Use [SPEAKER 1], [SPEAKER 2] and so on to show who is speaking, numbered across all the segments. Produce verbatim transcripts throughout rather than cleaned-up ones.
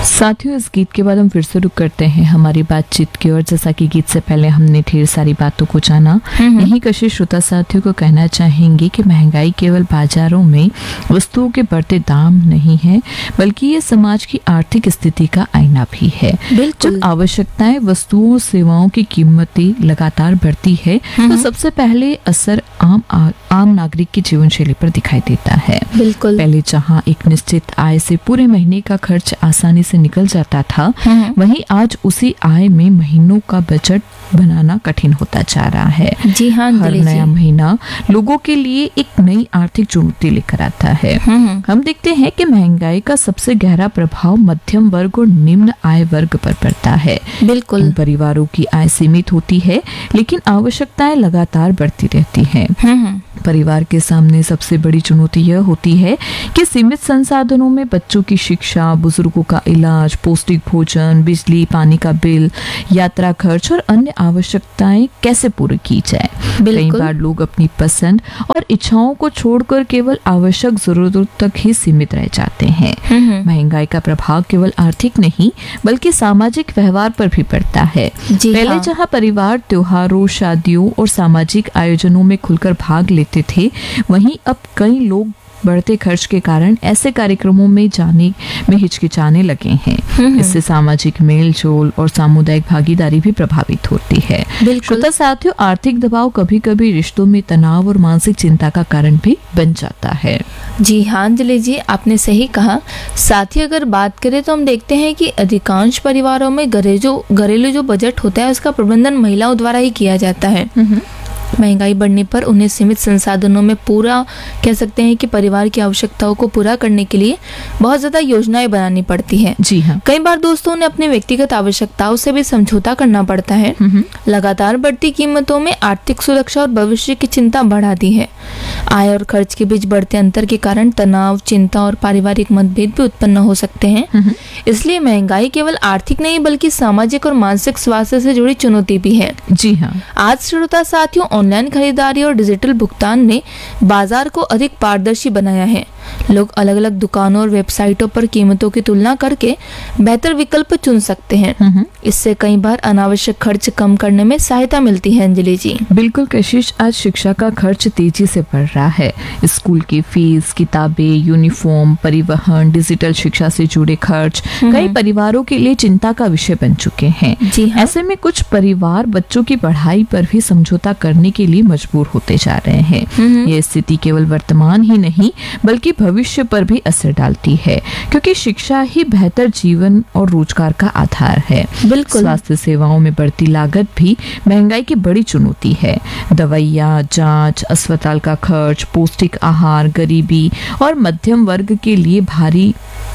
[SPEAKER 1] साथियों, इस गीत के बाद हम फिर से रुक करते हैं हमारी बातचीत की ओर। जैसा कि गीत से पहले हमने ढेर सारी बातों को जाना, यही कशिश श्रोता साथियों को कहना चाहेंगे कि महंगाई केवल बाजारों में वस्तुओं के बढ़ते दाम नहीं है, बल्कि ये समाज की आर्थिक स्थिति का आईना भी है। जब आवश्यकताएं, वस्तुओं, सेवाओं की कीमतें लगातार बढ़ती है तो सबसे पहले असर आम आ, आम नागरिक की जीवन शैली पर दिखाई देता है।
[SPEAKER 2] बिल्कुल।
[SPEAKER 1] पहले जहां एक निश्चित आय से पूरे महीने का खर्च आसानी से निकल जाता था, वहीं आज उसी आय में महीनों का बजट बनाना कठिन होता जा रहा है।
[SPEAKER 2] जी हाँ,
[SPEAKER 1] हर नया महीना लोगों के लिए एक नई आर्थिक चुनौती लेकर आता है। हम देखते हैं कि महंगाई का सबसे गहरा प्रभाव मध्यम वर्ग और निम्न आय वर्ग पर पड़ता है।
[SPEAKER 2] बिल्कुल।
[SPEAKER 1] इन परिवारों की आय सीमित होती है, लेकिन आवश्यकताएं लगातार बढ़ती रहती हैं। परिवार के सामने सबसे बड़ी चुनौती यह होती है कि सीमित संसाधनों में बच्चों की शिक्षा, बुजुर्गों का इलाज, पौष्टिक भोजन, बिजली, पानी का बिल, यात्रा खर्च और अन्य आवश्यकताएं कैसे पूरी की जाए। कई बार लोग अपनी पसंद और इच्छाओं को छोड़कर केवल आवश्यक जरूरतों तक ही सीमित रह जाते हैं। महंगाई का प्रभाव केवल आर्थिक नहीं, बल्कि सामाजिक व्यवहार पर भी पड़ता है। पहले हाँ। जहां परिवार त्योहारों, शादियों और सामाजिक आयोजनों में खुलकर भाग लेते थे, वहीं अब कई लोग बढ़ते खर्च के कारण ऐसे कार्यक्रमों में जाने में हिचकिचाने लगे हैं। इससे सामाजिक मेल जोल और सामुदायिक भागीदारी भी प्रभावित होती है। श्रोता साथियों, आर्थिक दबाव कभी कभी रिश्तों में तनाव और मानसिक चिंता का कारण भी बन जाता है।
[SPEAKER 2] जी हाँ अंजलि जी, आपने सही कहा। साथ ही अगर बात करें तो हम देखते हैं कि अधिकांश परिवारों में घरेलू घरेलू जो बजट होता है उसका प्रबंधन महिलाओं द्वारा ही किया जाता है। महंगाई बढ़ने पर उन्हें सीमित संसाधनों में पूरा कह सकते हैं कि परिवार की आवश्यकताओं को पूरा करने के लिए बहुत ज्यादा योजनाएं बनानी पड़ती हैं।
[SPEAKER 1] जी हाँ।
[SPEAKER 2] कई बार दोस्तों ने अपने व्यक्तिगत आवश्यकताओं से भी समझौता करना पड़ता है। लगातार बढ़ती कीमतों में आर्थिक सुरक्षा और भविष्य की चिंता बढ़ा दी है। आय और खर्च के बीच बढ़ते अंतर के कारण तनाव, चिंता और पारिवारिक मतभेद भी उत्पन्न हो सकते हैं। इसलिए महंगाई केवल आर्थिक नहीं बल्कि सामाजिक और मानसिक स्वास्थ्य से जुड़ी चुनौती भी है।
[SPEAKER 1] जी हाँ।
[SPEAKER 2] आज श्रोता साथियों, ऑनलाइन खरीदारी और डिजिटल भुगतान ने बाजार को अधिक पारदर्शी बनाया है। लोग अलग अलग दुकानों और वेबसाइटों पर कीमतों की तुलना करके बेहतर विकल्प चुन सकते हैं। इससे कई बार अनावश्यक खर्च कम करने में सहायता मिलती है। अंजलि जी
[SPEAKER 1] बिल्कुल कशिश, आज शिक्षा का खर्च तेजी से बढ़ रहा है। स्कूल की फीस, किताबें, यूनिफॉर्म, परिवहन, डिजिटल शिक्षा से जुड़े खर्च कई परिवारों के लिए चिंता का विषय बन चुके हैं।
[SPEAKER 2] जी हाँ।
[SPEAKER 1] ऐसे में कुछ परिवार बच्चों की पढ़ाई पर भी समझौता करने के लिए मजबूर होते जा रहे हैं। ये स्थिति केवल वर्तमान ही नहीं बल्कि भविष्य पर भी असर डालती है, क्योंकि शिक्षा ही बेहतर जीवन और रोजगार का आधार है।
[SPEAKER 2] बिल्कुल।
[SPEAKER 1] स्वास्थ्य सेवाओं में बढ़ती लागत भी महंगाई की बड़ी चुनौती है। दवाइयाँ, जांच, अस्पताल का खर्च, पौष्टिक आहार, गरीबी और मध्यम वर्ग के लिए भारी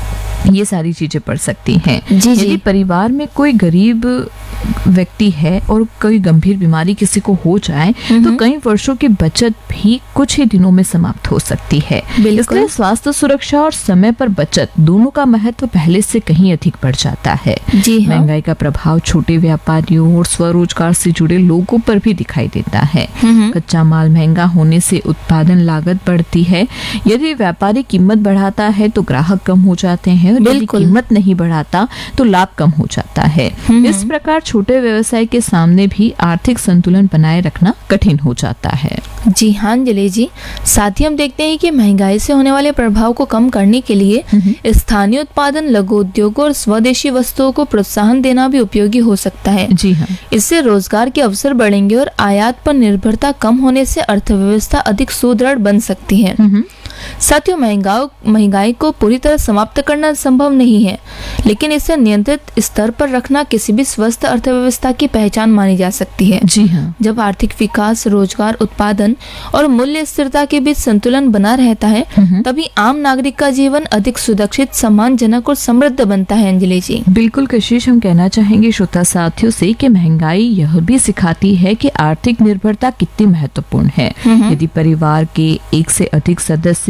[SPEAKER 1] ये सारी चीजें पड़ सकती हैं। यदि परिवार में कोई गरीब व्यक्ति है और कोई गंभीर बीमारी किसी को हो जाए तो कई वर्षों की बचत भी कुछ ही दिनों में समाप्त हो सकती है। इसलिए स्वास्थ्य सुरक्षा और समय पर बचत दोनों का महत्व पहले से कहीं अधिक बढ़ जाता है।
[SPEAKER 2] जी हाँ।
[SPEAKER 1] महंगाई का प्रभाव छोटे व्यापारियों और स्वरोजगार से जुड़े लोगों पर भी दिखाई देता है। कच्चा माल महंगा होने से उत्पादन लागत बढ़ती है। यदि व्यापारी कीमत बढ़ाता है तो ग्राहक कम हो जाते हैं, यदि कीमत नहीं बढ़ाता तो लाभ कम हो जाता है। इस प्रकार छोटे व्यवसाय के सामने भी आर्थिक संतुलन बनाए रखना कठिन हो जाता है।
[SPEAKER 2] जी हाँ अंजलि जी, साथ ही हम देखते हैं कि महंगाई से होने वाले प्रभाव को कम करने के लिए स्थानीय उत्पादन, लघु उद्योगों और स्वदेशी वस्तुओं को प्रोत्साहन देना भी उपयोगी हो सकता है।
[SPEAKER 1] जी हाँ।
[SPEAKER 2] इससे रोजगार के अवसर बढ़ेंगे और आयात पर निर्भरता कम होने से अर्थव्यवस्था अधिक सुदृढ़ बन सकती है। साथियों, महंगाई महंगाई को पूरी तरह समाप्त करना संभव नहीं है, लेकिन इसे नियंत्रित स्तर पर रखना किसी भी स्वस्थ अर्थव्यवस्था की पहचान मानी जा सकती है।
[SPEAKER 1] जी हाँ।
[SPEAKER 2] जब आर्थिक विकास, रोजगार, उत्पादन और मूल्य स्थिरता के बीच संतुलन बना रहता है, तभी आम नागरिक का जीवन अधिक सुरक्षित, सम्मानजनक और समृद्ध बनता है। अंजलि जी
[SPEAKER 1] बिल्कुल कशिश, हम कहना चाहेंगे श्रोता साथियों से कि महंगाई यह भी सिखाती है कि आर्थिक निर्भरता कितनी महत्वपूर्ण है। यदि परिवार के एक से अधिक सदस्य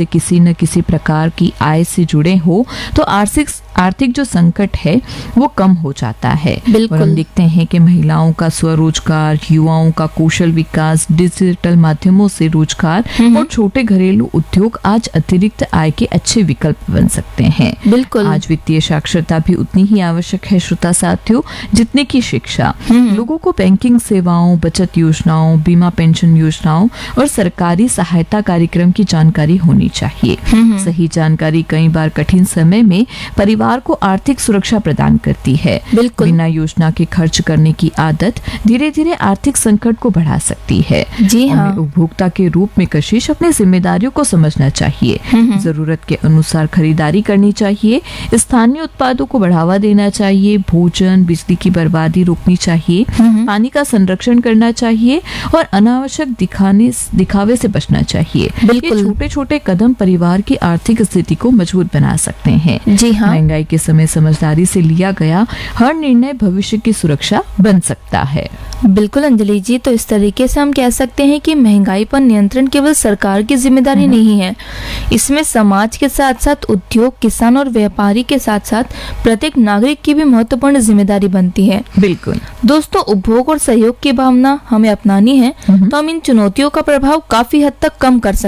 [SPEAKER 1] से किसी न किसी प्रकार की आय से जुड़े हो तो आर्थिक आर्थिक जो संकट है वो कम हो जाता है। और हम देखते हैं कि महिलाओं का स्वरोजगार, युवाओं का कौशल विकास, डिजिटल माध्यमों से रोजगार और छोटे घरेलू उद्योग आज अतिरिक्त आय के अच्छे विकल्प बन सकते हैं।
[SPEAKER 2] बिल्कुल।
[SPEAKER 1] आज वित्तीय साक्षरता भी उतनी ही आवश्यक है श्रोता साथियों जितने की शिक्षा। लोगों को बैंकिंग सेवाओं, बचत योजनाओं, बीमा पेंशन योजनाओं और सरकारी सहायता कार्यक्रम की जानकारी होनी चाहिए। सही जानकारी कई बार कठिन समय में परिवार को आर्थिक सुरक्षा प्रदान करती है।
[SPEAKER 2] बिल्कुल।
[SPEAKER 1] बिना योजना के खर्च करने की आदत धीरे धीरे आर्थिक संकट को बढ़ा सकती है।
[SPEAKER 2] जी हाँ।
[SPEAKER 1] हमें उपभोक्ता के रूप में कशिश अपनी जिम्मेदारियों को समझना चाहिए। जरूरत के अनुसार खरीदारी करनी चाहिए, स्थानीय उत्पादों को बढ़ावा देना चाहिए, भोजन बिजली की बर्बादी रोकनी चाहिए, पानी का संरक्षण करना चाहिए और अनावश्यक दिखाने दिखावे से बचना चाहिए।
[SPEAKER 2] बिल्कुल।
[SPEAKER 1] ये छोटे छोटे कदम परिवार की आर्थिक स्थिति को मजबूत बना सकते हैं।
[SPEAKER 2] जी हाँ।
[SPEAKER 1] महंगाई के समय समझदारी से लिया गया हर निर्णय भविष्य की सुरक्षा बन सकता है।
[SPEAKER 2] बिल्कुल अंजलि जी, तो इस तरीके से हम कह सकते हैं कि महंगाई पर नियंत्रण केवल सरकार की जिम्मेदारी नहीं है, इसमें समाज के साथ साथ उद्योग, किसान और व्यापारी के साथ साथ प्रत्येक नागरिक की भी महत्वपूर्ण जिम्मेदारी बनती है।
[SPEAKER 1] बिल्कुल
[SPEAKER 2] दोस्तों, उपभोग और सहयोग की भावना हमें अपनानी है तो हम इन चुनौतियों का प्रभाव काफी हद तक कम कर सकते हैं।